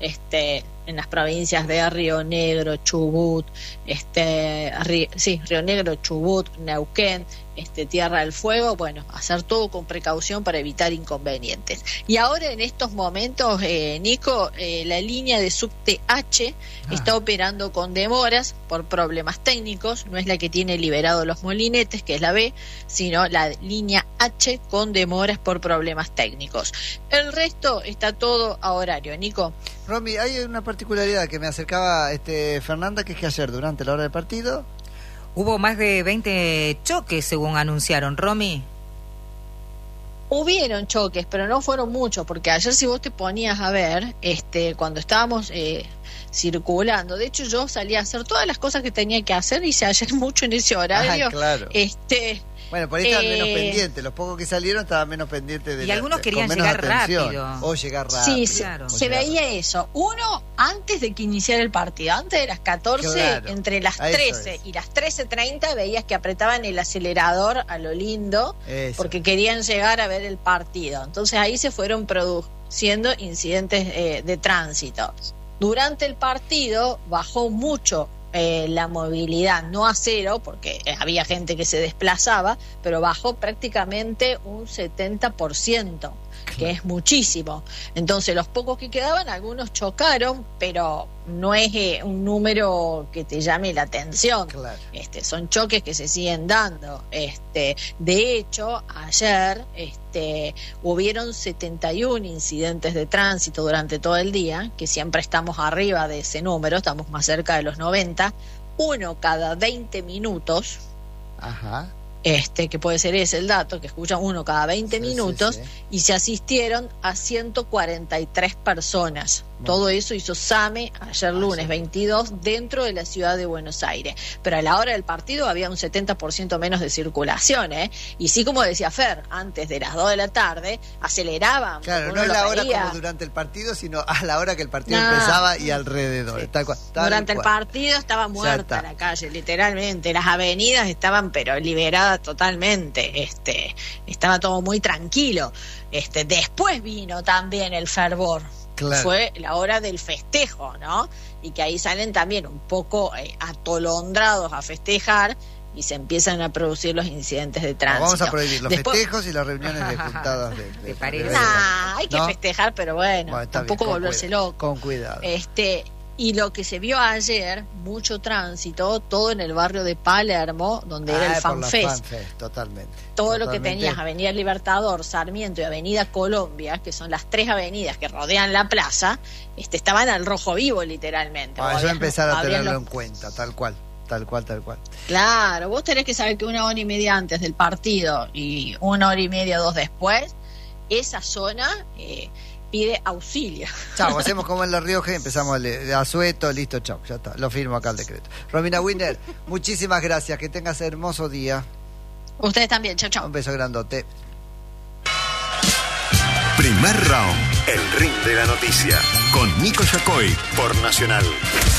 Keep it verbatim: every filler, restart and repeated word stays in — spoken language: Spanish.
este, en las provincias de Río Negro, Chubut, este, Río, sí, Río Negro, Chubut, Neuquén, este, Tierra del Fuego, bueno, hacer todo con precaución para evitar inconvenientes. Y ahora en estos momentos, eh, Nico, eh, la línea de subte H ah. está operando con demoras por problemas técnicos, no es la que tiene liberado los molinetes, que es la B, sino la línea H con demoras por problemas técnicos. El resto está todo a horario, Nico. Romy, hay una particularidad que me acercaba este Fernanda, que es que ayer, durante la hora del partido, hubo más de veinte choques, según anunciaron, Romy. Hubieron choques, pero no fueron muchos, porque ayer si vos te ponías a ver, este, cuando estábamos eh, circulando, de hecho yo salí a hacer todas las cosas que tenía que hacer, hice ayer mucho en ese horario. Ah, claro. Este, bueno, por ahí estaban eh, menos pendientes, los pocos que salieron estaban menos pendientes de y la, algunos de, querían menos llegar atención. rápido. O llegar rápido. Sí, sí claro. se veía eso. Uno, antes de que iniciara el partido, antes de las catorce, claro, entre las trece y las trece treinta, veías que apretaban el acelerador a lo lindo, eso, porque querían llegar a ver el partido. Entonces ahí se fueron produciendo incidentes eh, de tránsito. Durante el partido bajó mucho Eh, la movilidad, no a cero, porque había gente que se desplazaba, pero bajó prácticamente un setenta por ciento, que es muchísimo. Entonces los pocos que quedaban, algunos chocaron, pero no es eh, un número que te llame la atención. Claro. Este, son choques que se siguen dando. Este, de hecho, ayer este, hubieron setenta y uno incidentes de tránsito durante todo el día, que siempre estamos arriba de ese número, estamos más cerca de los noventa, uno cada veinte minutos. Ajá. Este, que puede ser ese el dato, que escuchan uno cada veinte sí, minutos, sí, sí. Y se asistieron a ciento cuarenta y tres personas. Bueno. Todo eso hizo SAME ayer lunes veintidós dentro de la ciudad de Buenos Aires. Pero a la hora del partido había un setenta por ciento menos de circulación, ¿eh? Y sí, como decía Fer, antes de las dos de la tarde aceleraban. Claro, no es la hora como durante el partido, sino a la hora que el partido no. empezaba y alrededor. Sí. Tal cual, tal durante cual. el partido estaba muerta la calle, literalmente. Las avenidas estaban pero liberadas totalmente, este, estaba todo muy tranquilo. Este, después vino también el fervor, claro. Fue la hora del festejo, ¿no? Y que ahí salen también un poco eh, atolondrados a festejar y se empiezan a producir los incidentes de tránsito. No, vamos a prohibir los después... festejos y las reuniones de juntadas de, de, de, de nah, hay que ¿no? festejar, pero bueno, bueno tampoco bien, volverse cuidado, loco. Con cuidado. Este, y lo que se vio ayer, mucho tránsito, todo en el barrio de Palermo, donde ah, era el FanFest. Fan totalmente. Todo totalmente. Lo que tenías Avenida Libertador, Sarmiento y Avenida Colombia, que son las tres avenidas que rodean la plaza, este, estaban al rojo vivo, literalmente. Ah, yo empezar a tenerlo los... en cuenta, tal cual. Tal cual, tal cual. Claro, vos tenés que saber que una hora y media antes del partido y una hora y media, dos después, esa zona eh, pide auxilio. Chao, hacemos como en La Rioja y empezamos a Asueto, listo, chao, ya está, lo firmo acá el decreto. Romina Winner, muchísimas gracias, que tengas hermoso día. Ustedes también, chao, chao. Un beso grandote. Primer round, el ring de la noticia, con Nico Yacoy por Nacional.